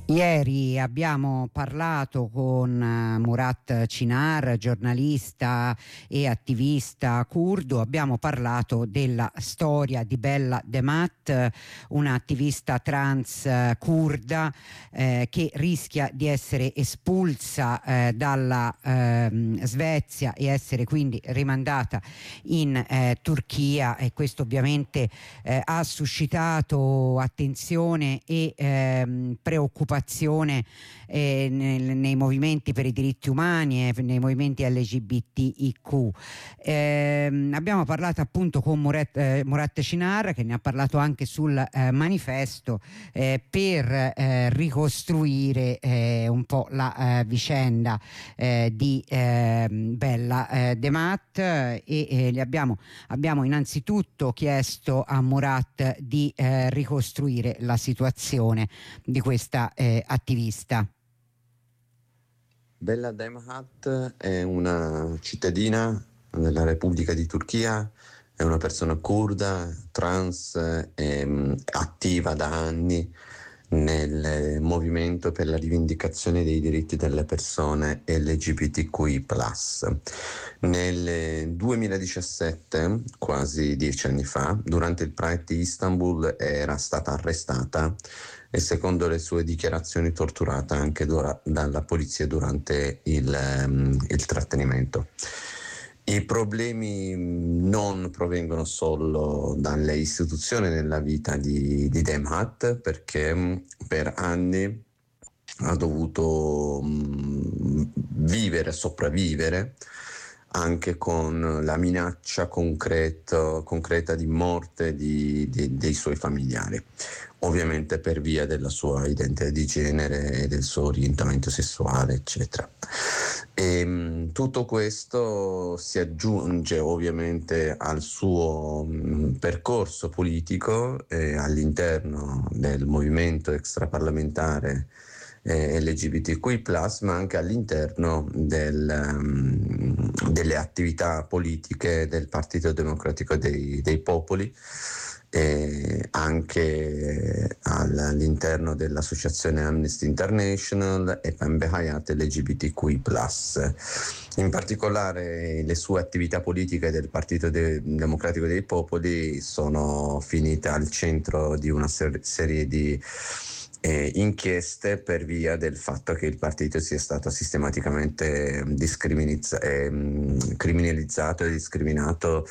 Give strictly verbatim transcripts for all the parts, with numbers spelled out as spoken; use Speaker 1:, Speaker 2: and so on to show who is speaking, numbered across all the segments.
Speaker 1: Ieri abbiamo parlato con uh, Murat Çınar, giornalista e attivista curdo. Abbiamo parlato della storia di Bella Demat, un'attivista trans uh, curda eh, che rischia di essere espulsa eh, dalla eh, Svezia e essere quindi rimandata in eh, Turchia, e questo ovviamente eh, ha suscitato attenzione e ehm, preoccupazione eh, nel, nei movimenti per i diritti umani e nei movimenti L G B T I Q. Eh, abbiamo parlato appunto con Murat, eh, Murat Çınar, che ne ha parlato anche sul eh, manifesto, eh, per eh, ricostruire eh, un po' la eh, vicenda eh, di eh, Bella eh, Demat, e eh, le abbiamo, abbiamo innanzitutto chiesto a Murat di eh, ricostruire la situazione di questa eh, attivista.
Speaker 2: Bella Demat è una cittadina della Repubblica di Turchia, è una persona curda, trans, e attiva da anni nel movimento per la rivendicazione dei diritti delle persone L G B T Q I plus. Nel duemiladiciassette, quasi dieci anni fa, durante il Pride di Istanbul era stata arrestata e, secondo le sue dichiarazioni, torturata anche dura- dalla polizia durante il, um, il trattenimento. I problemi non provengono solo dalle istituzioni nella vita di, di Demat, perché per anni ha dovuto mh, vivere, sopravvivere anche con la minaccia concreto, concreta di morte di, di, dei suoi familiari, ovviamente per via della sua identità di genere e del suo orientamento sessuale, eccetera. E, mh, tutto questo si aggiunge ovviamente al suo mh, percorso politico eh, all'interno del movimento extraparlamentare eh, L G B T Q I plus, ma anche all'interno del, um, delle attività politiche del Partito Democratico dei, dei Popoli, e anche all'interno dell'associazione Amnesty International e Pembe Hayat L G B T Q I plus. In particolare le sue attività politiche del Partito De- Democratico dei Popoli sono finite al centro di una ser- serie di eh, inchieste per via del fatto che il partito sia stato sistematicamente discriminizza- eh, criminalizzato e discriminato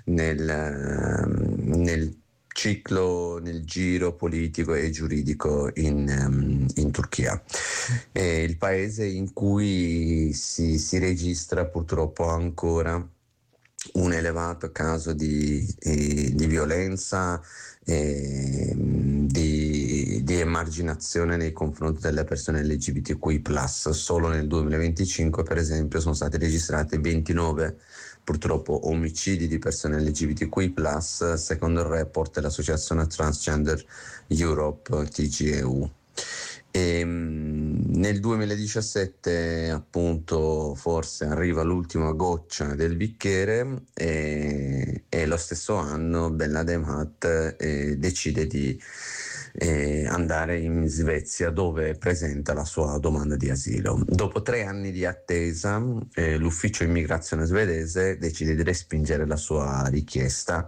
Speaker 2: nel, nel ciclo, nel giro politico e giuridico in, in Turchia. È il paese in cui si, si registra purtroppo ancora un elevato caso di, di, di violenza, eh, di, di emarginazione nei confronti delle persone L G B T Q I plus. Solo nel duemilaventicinque, per esempio, sono stati registrati ventinove purtroppo omicidi di persone L G B T Q I plus, secondo il report dell'associazione Transgender Europe T G E U. E, nel duemiladiciassette, appunto, forse arriva l'ultima goccia del bicchiere, e, e lo stesso anno Bella Demat eh, decide di eh, andare in Svezia, dove presenta la sua domanda di asilo. Dopo tre anni di attesa, eh, l'ufficio immigrazione svedese decide di respingere la sua richiesta,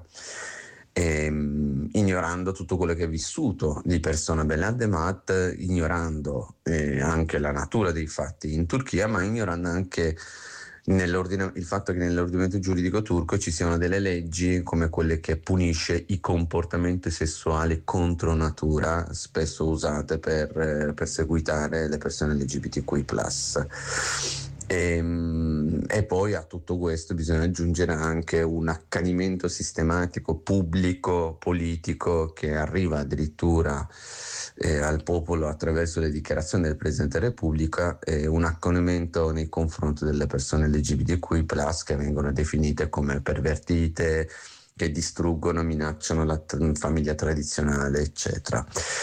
Speaker 2: ehm, ignorando tutto quello che ha vissuto di persona Bella Demat, ignorando eh, anche la natura dei fatti in Turchia, ma ignorando anche il fatto che nell'ordinamento giuridico turco ci siano delle leggi come quelle che punisce i comportamenti sessuali contro natura, spesso usate per eh, perseguitare le persone L G B T Q I plus. E, e poi a tutto questo bisogna aggiungere anche un accanimento sistematico pubblico politico che arriva addirittura eh, al popolo attraverso le dichiarazioni del Presidente della Repubblica, e un accanimento nei confronti delle persone L G B T Q I plus, che vengono definite come pervertite, che distruggono, minacciano la t- famiglia tradizionale, eccetera.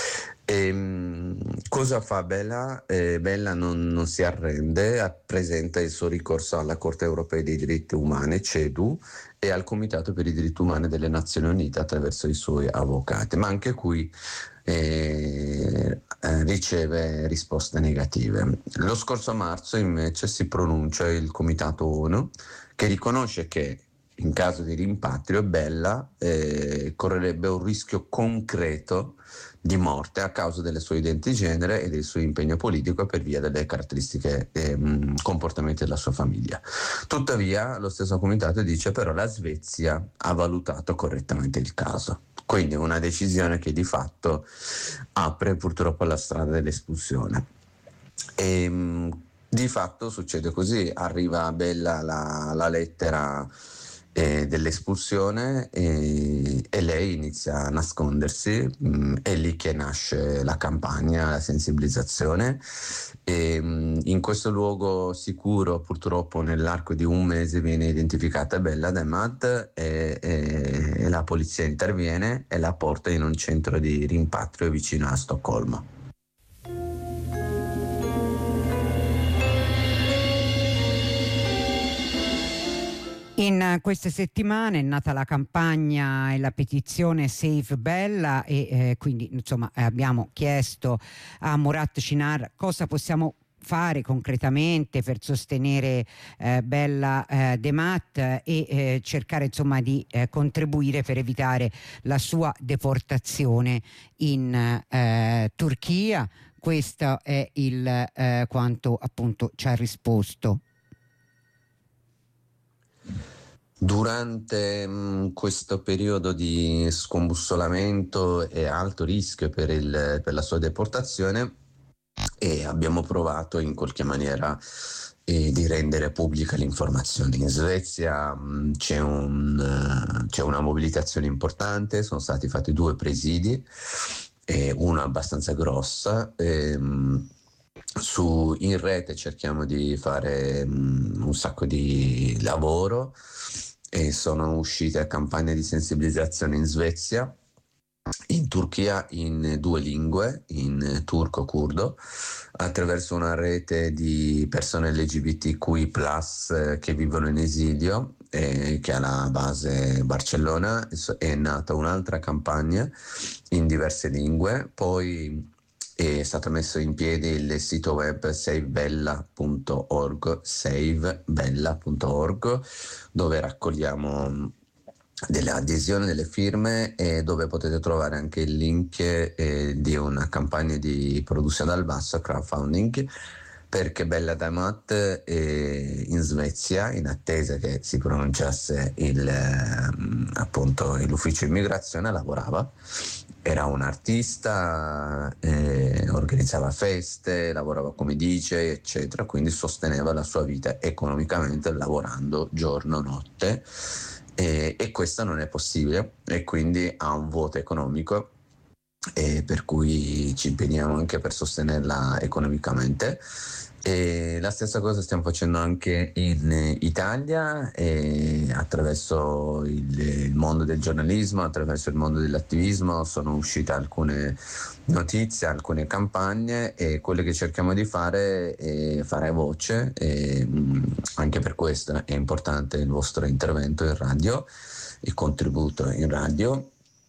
Speaker 2: E, cosa fa Bella? Eh, Bella non, non si arrende, presenta il suo ricorso alla Corte Europea dei Diritti Umani, CEDU, e al Comitato per i Diritti Umani delle Nazioni Unite attraverso i suoi avvocati. Ma anche qui eh, eh, riceve risposte negative. Lo scorso marzo invece si pronuncia il Comitato ONU che riconosce che in caso di rimpatrio Bella eh, correrebbe un rischio concreto di morte a causa delle sue identità di genere e del suo impegno politico per via delle caratteristiche e mh, comportamenti della sua famiglia. Tuttavia lo stesso comitato dice però la Svezia ha valutato correttamente il caso, quindi una decisione che di fatto apre purtroppo la strada dell'espulsione. E, mh, di fatto succede così, arriva a Bella la, la lettera eh, dell'espulsione e, e lei inizia a nascondersi, mh, è lì che nasce la campagna, la sensibilizzazione e mh, in questo luogo sicuro purtroppo nell'arco di un mese viene identificata Bella Demat e, e, e la polizia interviene e la porta in un centro di rimpatrio vicino a Stoccolma.
Speaker 1: In queste settimane è nata la campagna e la petizione Save Bella e eh, quindi insomma abbiamo chiesto a Murat Çınar cosa possiamo fare concretamente per sostenere eh, Bella eh, Demat e eh, cercare insomma di eh, contribuire per evitare la sua deportazione in eh, Turchia. Questo è il eh, quanto appunto ci ha risposto.
Speaker 2: Durante mh, questo periodo di scombussolamento e alto rischio per, il, per la sua deportazione e abbiamo provato in qualche maniera eh, di rendere pubblica l'informazione. In Svezia mh, c'è, un, uh, c'è una mobilitazione importante, sono stati fatti due presidi, e una abbastanza grossa. E, mh, su, in rete cerchiamo di fare mh, un sacco di lavoro e sono uscite campagne di sensibilizzazione in Svezia, in Turchia in due lingue, in turco-curdo, attraverso una rete di persone L G B T Q I plus eh, che vivono in esilio, eh, che ha la base Barcellona. È nata un'altra campagna in diverse lingue, poi è stato messo in piedi il sito web savebella punto org, savebella punto org, dove raccogliamo delle adesioni, delle firme e dove potete trovare anche il link eh, di una campagna di produzione dal basso, crowdfunding, perché Bella Demat eh, in Svezia, in attesa che si pronunciasse il, eh, appunto l'ufficio immigrazione, lavorava. Era un artista, eh, organizzava feste, lavorava come D J, eccetera, quindi sosteneva la sua vita economicamente lavorando giorno notte e, e questo non è possibile e quindi ha un vuoto economico e per cui ci impegniamo anche per sostenerla economicamente. E la stessa cosa stiamo facendo anche in Italia e attraverso il, il mondo del giornalismo, attraverso il mondo dell'attivismo sono uscite alcune notizie, alcune campagne e quello che cerchiamo di fare è fare voce e mh, anche per questo è importante il vostro intervento in radio, il contributo in radio.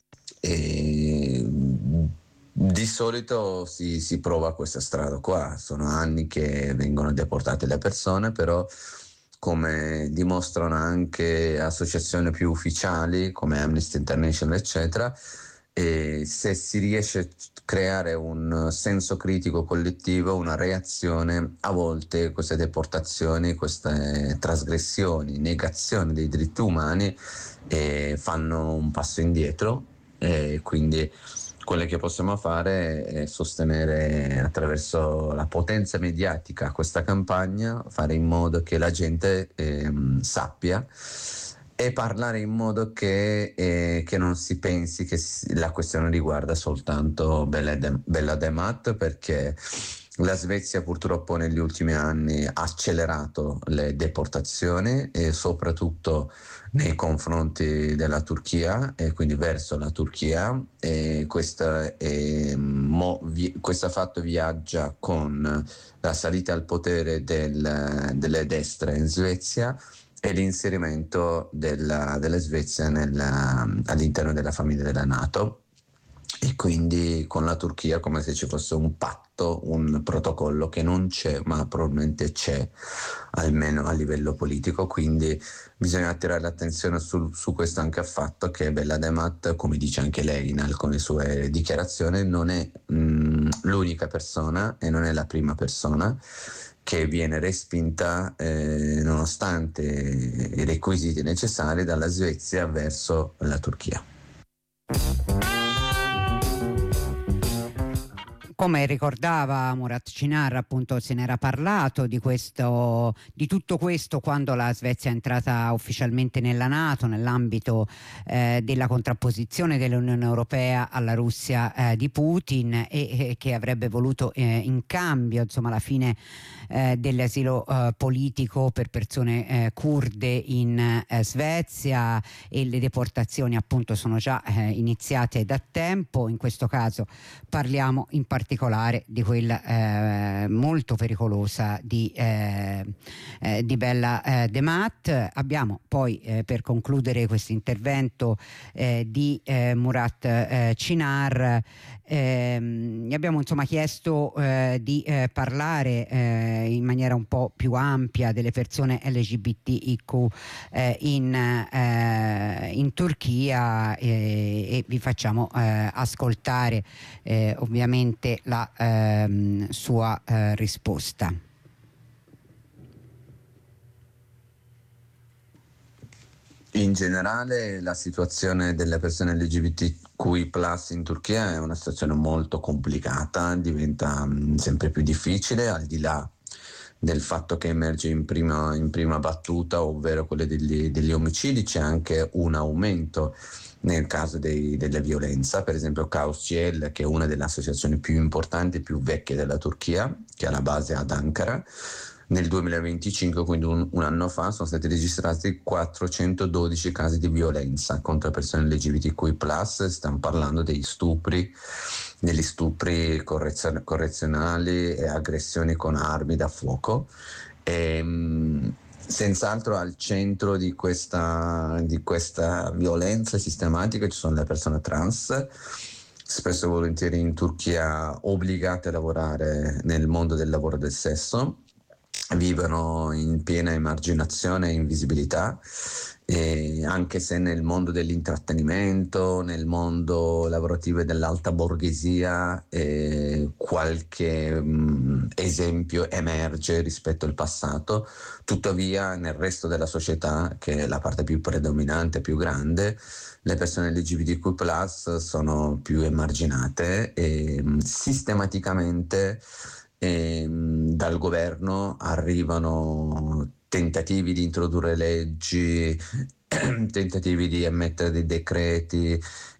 Speaker 2: E di solito si, si prova questa strada qua, sono anni che vengono deportate le persone, però come dimostrano anche associazioni più ufficiali come Amnesty International eccetera, e se si riesce a creare un senso critico collettivo, una reazione, a volte queste deportazioni, queste trasgressioni, negazioni dei diritti umani eh, fanno un passo indietro e quindi quello che possiamo fare è sostenere attraverso la potenza mediatica questa campagna, fare in modo che la gente ehm, sappia e parlare in modo che, eh, che non si pensi che la questione riguarda soltanto Bella, De- Bella Demat, perché la Svezia purtroppo negli ultimi anni ha accelerato le deportazioni e soprattutto nei confronti della Turchia e quindi verso la Turchia e questa, è, mo, vi, questo fatto viaggia con la salita al potere del, delle destre in Svezia e l'inserimento della, della Svezia nella, all'interno della famiglia della NATO. e quindi con la Turchia come se ci fosse un patto, un protocollo che non c'è, ma probabilmente c'è, almeno a livello politico. Quindi bisogna attirare l'attenzione su, su questo anche al fatto che Bella Demat, come dice anche lei in alcune sue dichiarazioni, non è mh, l'unica persona e non è la prima persona che viene respinta eh, nonostante i requisiti necessari dalla Svezia verso la Turchia.
Speaker 1: Come ricordava Murat Çınar, appunto se n'era parlato di questo, di tutto questo quando la Svezia è entrata ufficialmente nella NATO, nell'ambito eh, della contrapposizione dell'Unione Europea alla Russia eh, di Putin, e, e che avrebbe voluto eh, in cambio, insomma, la fine eh, dell'asilo eh, politico per persone eh, kurde in eh, Svezia, e le deportazioni appunto sono già eh, iniziate da tempo. In questo caso parliamo in particolare particolare di quella eh, molto pericolosa di, eh, eh, di Bella eh, Demat. Abbiamo poi eh, per concludere questo intervento eh, di eh, Murat eh, Çınar, eh, gli abbiamo insomma chiesto eh, di eh, parlare eh, in maniera un po' più ampia delle persone L G B T I Q eh, in, eh, in Turchia, eh, e vi facciamo eh, ascoltare eh, ovviamente la ehm, sua eh, risposta.
Speaker 2: In generale la situazione delle persone L G B T Q I plus in Turchia è una situazione molto complicata, diventa mh, sempre più difficile, al di là del fatto che emerge in prima, in prima battuta, ovvero quelle degli, degli omicidi. C'è anche un aumento nel caso dei, della violenza. Per esempio Caos C L, che è una delle associazioni più importanti e più vecchie della Turchia, che ha la base ad Ankara, nel duemilaventicinque, quindi un, un anno fa, sono stati registrati quattrocentododici casi di violenza contro persone L G B T Q I plus. Stiamo parlando degli stupri, degli stupri correzio- correzionali e aggressioni con armi da fuoco. E, mh, senz'altro al centro di questa, di questa violenza sistematica ci sono le persone trans, spesso e volentieri in Turchia obbligate a lavorare nel mondo del lavoro del sesso, vivono in piena emarginazione e invisibilità, e anche se nel mondo dell'intrattenimento, nel mondo lavorativo e dell'alta borghesia eh, qualche mh, esempio emerge rispetto al passato, tuttavia nel resto della società, che è la parte più predominante, più grande, le persone L G B T Q plus sono più emarginate e mh, sistematicamente E, dal governo arrivano tentativi di introdurre leggi, tentativi di emettere dei decreti,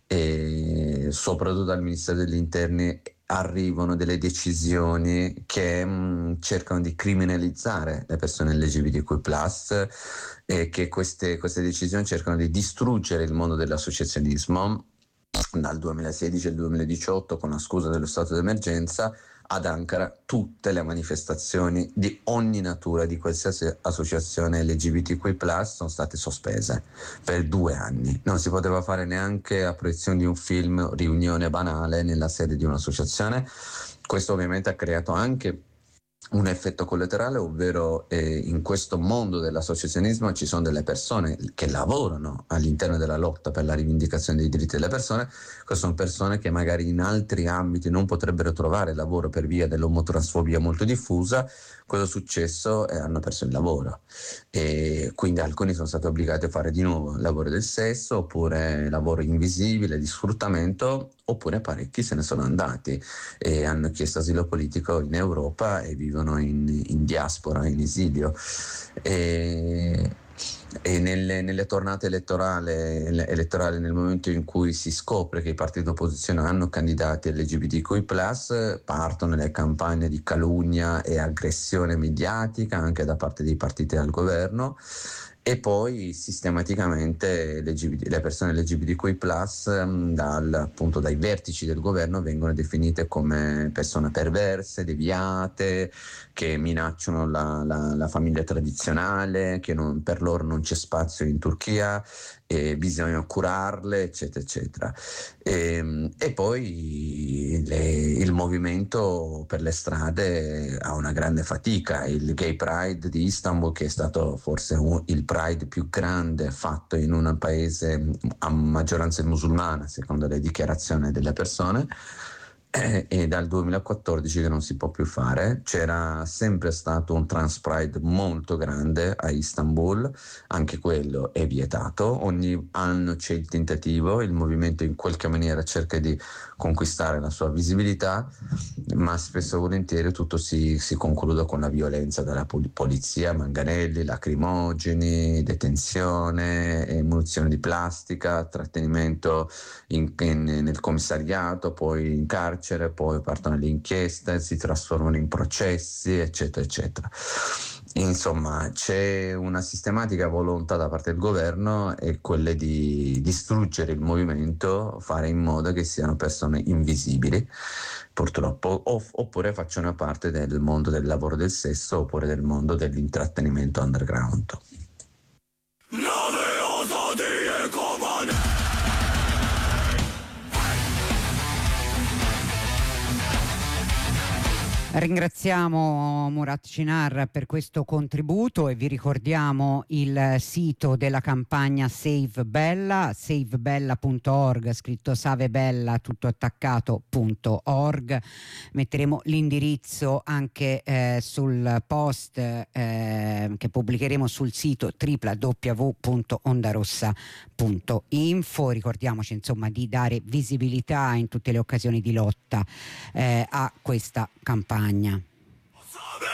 Speaker 2: e soprattutto dal Ministero degli Interni arrivano delle decisioni che mh, cercano di criminalizzare le persone L G B T Q plus, e che queste, queste decisioni cercano di distruggere il mondo dell'associazionismo. Dal duemilasedici al duemiladiciotto, con la scusa dello stato d'emergenza, ad Ankara tutte le manifestazioni di ogni natura di qualsiasi associazione L G B T Q I plus sono state sospese per due anni. Non si poteva fare neanche a proiezione di un film riunione banale nella sede di un'associazione. Questo ovviamente ha creato anche un effetto collaterale, ovvero eh, in questo mondo dell'associazionismo ci sono delle persone che lavorano all'interno della lotta per la rivendicazione dei diritti delle persone. Queste sono persone che magari in altri ambiti non potrebbero trovare lavoro per via dell'omotransfobia molto diffusa. Cosa è successo? Eh, hanno perso il lavoro, e quindi alcuni sono stati obbligati a fare di nuovo lavoro del sesso, oppure lavoro invisibile di sfruttamento, oppure parecchi se ne sono andati e hanno chiesto asilo politico in Europa e vivono in, in diaspora, in esilio. E, e nelle, nelle tornate elettorali, elettorali, nel momento in cui si scopre che i partiti d'opposizione hanno candidati L G B T Q I plus, partono le campagne di calunnia e aggressione mediatica anche da parte dei partiti al governo, e poi sistematicamente L G B T, le persone L G B T Q I plus, dal, appunto dai vertici del governo, vengono definite come persone perverse, deviate, che minacciano la, la, la famiglia tradizionale, che non, per loro non, c'è spazio in Turchia e bisogna curarle, eccetera, eccetera. E, e poi le, il movimento per le strade ha una grande fatica. Il Gay Pride di Istanbul, che è stato forse un, il Pride più grande fatto in un paese a maggioranza musulmana, secondo le dichiarazioni delle persone, eh, è dal duemilaquattordici che non si può più fare. C'era sempre stato un Trans Pride molto grande a Istanbul, anche quello è vietato. Ogni anno c'è il tentativo, il movimento in qualche maniera cerca di conquistare la sua visibilità, ma spesso e volentieri tutto si, si conclude con la violenza della pol- polizia, manganelli, lacrimogeni, detenzione, eh, munizioni di plastica, trattenimento in, in, nel commissariato, poi in carcere, poi partono le inchieste, si trasformano in processi, eccetera, eccetera. Insomma, c'è una sistematica volontà da parte del governo e quella di distruggere il movimento, fare in modo che siano persone invisibili, purtroppo, o, oppure facciano parte del mondo del lavoro del sesso oppure del mondo dell'intrattenimento underground.
Speaker 1: Ringraziamo Murat Çınar per questo contributo e vi ricordiamo il sito della campagna Save Bella, savebella punto org, scritto savebella tutto attaccato punto org. Metteremo l'indirizzo anche eh, sul post eh, che pubblicheremo sul sito w w w punto ondarossa punto info. Ricordiamoci insomma di dare visibilità in tutte le occasioni di lotta eh, a questa campagna.